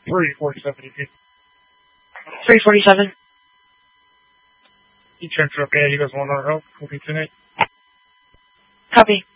347 EP. 347. He transfer okay, he does 1 hour help. We'll continue. Copy.